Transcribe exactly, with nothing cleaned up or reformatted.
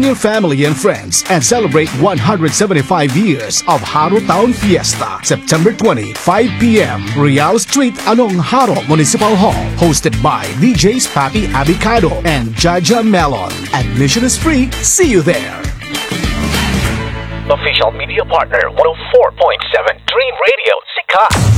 your family and friends and celebrate one hundred seventy-five years of Haro Town Fiesta. September twentieth, five p.m. Real Street, Anong Haro Municipal Hall. Hosted by D Js Papi Abicado and Jaja Melon. Admission is free. See you there. Official media partner one oh four point seven Dream Radio, Sikat.